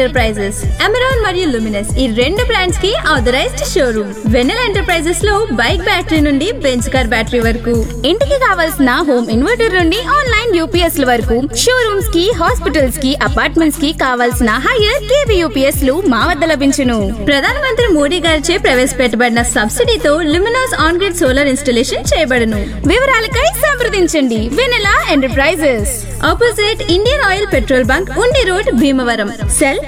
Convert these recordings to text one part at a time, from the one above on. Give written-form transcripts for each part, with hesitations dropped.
Enterprises, Amaron మరియు Luminous ఈ రెండు బ్రాండ్స్ కి ఆథరైజ్డ్ షోరూమ్. వెన్నెల ఎంటర్ప్రైజెస్ లో బైక్ బ్యాటరీ నుండి బెంచ్ కార్ బ్యాటరీ వరకు, ఇంటికి కావాల్సిన హోమ్ ఇన్వర్టర్ నుండి ఆన్లైన్ యూపీఎస్ ల వరకు, షోరూమ్స్ కి, హాస్పిటల్స్ కి, అపార్ట్మెంట్స్ కి కావాల్సిన హైయర్ కేవీ యూపీఎస్ లు మా వద్ద లభించును. ప్రధానమంత్రి మోడీ గారిచే ప్రవేశపెట్టబడిన సబ్సిడీతో Luminous on grid solar installation చేయబడును. వివరాలకై సంప్రదించండి వెన్నెల enterprises, opposite Indian oil petrol bunk, ఉండి road, Bhimavaram. Cell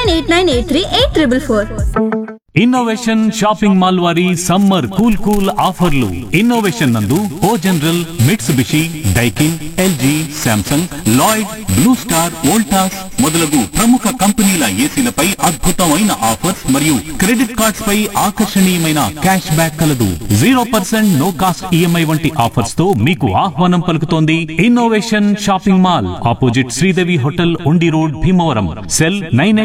9989838444. Innovation shopping mall వారి సమ్మర్ కూల్ ఆఫర్లు. ఇన్నోవేషన్ నందు ఓ general, Mitsubishi, Daikin, LG, Samsung, Lloyd, blue star, Voltas మొదలగు ప్రముఖ కంపెనీల ఏసీలపై అద్భుతమైన ఆఫర్స్ మరియు క్రెడిట్ కార్డ్స్ పై ఆకర్షణీయమైన క్యాష్ బ్యాక్ కలదు. 0% నో కాస్ట్ ఈఎంఐ వంటి ఆఫర్స్ తో మీకు ఆహ్వానం పలుకుతోంది innovation shopping mall, opposite Sridevi hotel, ఉండి road, Bhimavaram. Cell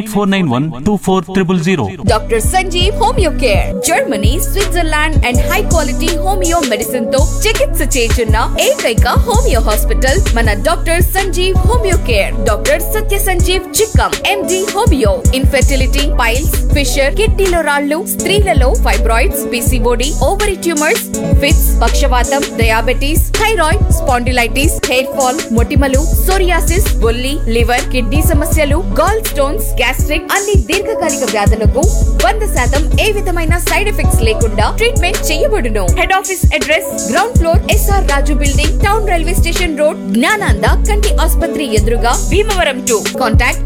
9849240000. Doctor Sanjeev homeo care, Germany, Switzerland and high quality homeo medicine తో చికిత్స చేస్తున్న ఏకైక హోమియో హాస్పిటల్ మన doctor Sanjeev homeo care. Doctor సత్య సంజీవ్ చిక్కం, ఎండి హోమియో. ఇన్ఫెర్టిలిటీ, పైల్స్, ఫిషర్, కిడ్నీలో రాళ్లు, స్త్రీలలో fibroids, PCOD, ovary tumours, fits, పక్షవాతం, diabetes, thyroid, spondylitis, hair fall, మొటిమలు, సోరియాసిస్, బొల్లి, లివర్, కిడ్నీ సమస్యలు, గాల్ స్టోన్స్, గ్యాస్ట్రిక్ అన్ని దీర్ఘకాలిక వ్యాధులకు 100% ఏ విధమైన సైడ్ ఎఫెక్ట్స్ లేకుండా ట్రీట్మెంట్ చేయబడును. Head office address ground floor, SR రాజు building, town railway station road, Gnananda కంటి ఆసుపత్రి ఎదురుగా, భీమవరం 2. కాంటాక్ట్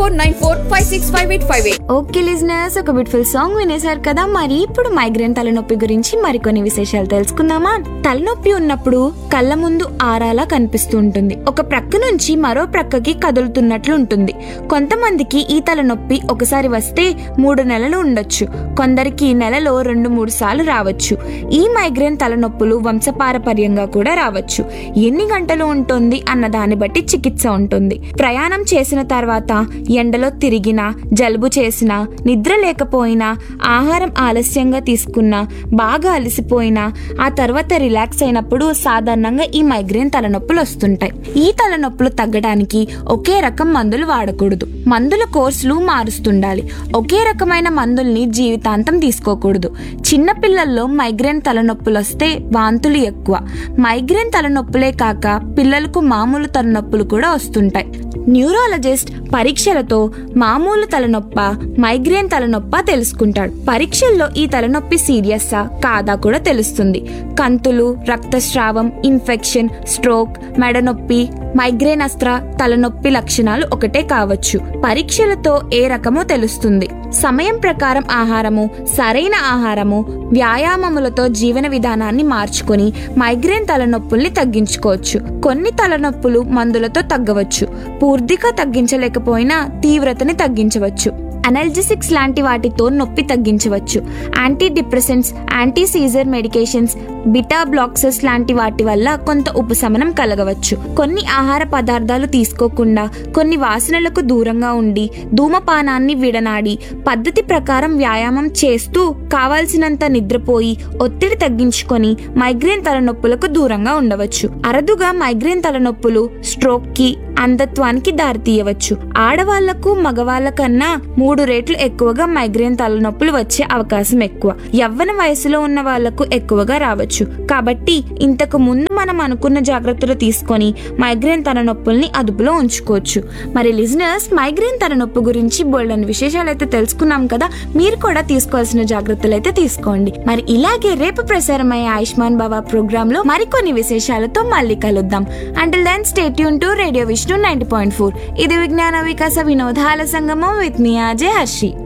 9494565858. ఓకే లిజనర్స్, ఒక బ్యూటిఫుల్ సాంగ్ వినేశారు కదా. మరి ఇప్పుడు మైగ్రేన్ తలనొప్పి గురించి మరికొన్ని విశేషాలు తెలుసుకుందామా. తలనొప్పి ఉన్నప్పుడు కళ్ళ ముందు ఆరాలా కనిపిస్తూ ఉంటుంది, ఒక ప్రక్క నుంచి మరో ప్రక్కకి కదులుతున్నట్లు ఉంటుంది. కొంతమందికి ఈ తలనొప్పి ఒకసారి వస్తే 3 నెలలు ఉండొచ్చు, కొందరికి నెలలో 2-3 సార్లు రావచ్చు. ఈ మైగ్రేన్ తలనొప్పులు వంశపారపర్యంగా కూడా రావచ్చు. ఎన్ని గంటలు ఉంటుంది అన్న దాన్ని బట్టి చికిత్స ఉంటుంది. ప్రయాణం చేసిన తర్వాత, ఎండలో తిరిగినా, జలుబు చేసినా, నిద్ర లేకపోయినా, ఆహారం ఆలస్యంగా తీసుకున్నా, బాగా అలసిపోయినా, ఆ తర్వాత రిలాక్స్ అయినప్పుడు సాధారణంగా ఈ మైగ్రేన్ తలనొప్పులు వస్తుంటాయి. ఈ తలనొప్పులు తగ్గడానికి ఒకే రకం మందులు వాడకూడదు, మందుల కోర్సులు మారుస్తుండాలి. ఒకే రకమైన మందుల్ని జీవితాంతం తీసుకోకూడదు. చిన్న పిల్లల్లో మైగ్రేన్ తలనొప్పులు వస్తే వాంతులు ఎక్కువ. మైగ్రేన్ తలనొప్పులే కాక పిల్లలకు మామూలు తలనొప్పులు కూడా వస్తుంటాయి. న్యూరాలజిస్ట్ పరీక్షలతో మామూలు తలనొప్ప, మైగ్రేన్ తలనొప్ప తెలుసుకుంటాడు. పరీక్షల్లో ఈ తలనొప్పి సీరియస్సా కాదా కూడా తెలుస్తుంది. కంతులు, రక్తస్రావం, ఇన్ఫెక్షన్, స్ట్రోక్, మెడనొప్పి, మైగ్రేన్ అస్త్ర తలనొప్పి లక్షణాలు ఒకటే కావచ్చు. పరీక్షలతో ఏ రకమో తెలుస్తుంది. సమయం ప్రకారం ఆహారము, సరైన ఆహారము, వ్యాయామములతో జీవన విధానాన్ని మార్చుకొని మైగ్రేన్ తలనొప్పుల్ని తగ్గించుకోవచ్చు. కొన్ని తలనొప్పులు మందులతో తగ్గవచ్చు, పూర్తిగా తగ్గించలేకపోయినా తీవ్రతని తగ్గించవచ్చు. అనల్జెసిక్స్ లాంటి వాటితో నొప్పి తగ్గించవచ్చు. Anti depressants, anti Caesar medications, beta బ్లాక్సెస్ లాంటి వాటి వల్ల కొంత ఉపశమనం కలగవచ్చు. కొన్ని ఆహార పదార్థాలు తీసుకోకుండా, కొన్ని వాసనలకు దూరంగా ఉండి, ధూమపానాన్ని విడనాడి, పద్ధతి ప్రకారం వ్యాయామం చేస్తూ, కావాల్సినంత నిద్రపోయి, ఒత్తిడి తగ్గించుకొని మైగ్రేన్ తలనొప్పులకు దూరంగా ఉండవచ్చు. అరుదుగా మైగ్రేన్ తలనొప్పులు స్ట్రోక్ కి, అంధత్వానికి దారితీయవచ్చు. ఆడవాళ్లకు మగవాళ్ల కన్నా 3 రెట్లు ఎక్కువగా మైగ్రేన్ తలనొప్పులు వచ్చే అవకాశం ఎక్కువ. యవ్వన వయసులో ఉన్న వాళ్లకు ఎక్కువగా రావచ్చు. కాబట్టి ఇంతకు ముందు మనం అనుకున్న జాగ్రత్తలు తీసుకొని మైగ్రేన్ తలనొప్పుల్ని అదుపులో ఉంచుకోవచ్చు. మరి లిజనర్స్, మైగ్రేన్ తలనొప్పి గురించి బోల్డని విశేషాలు అయితే తెలుసుకున్నాం కదా. మీరు కూడా తీసుకోవాల్సిన జాగ్రత్తలు అయితే తీసుకోండి. మరి ఇలాగే రేపు ప్రసారమయ్యే ఆయుష్మాన్ భవ ప్రోగ్రామ్ లో మరికొన్ని విశేషాలతో మళ్ళీ కలుద్దాం. Until then stay tune to radio Vishnu 90.4. ఇది విజ్ఞాన వికాస వినోదాల సంగమం విత్ మీ ఆర్జే హర్షి.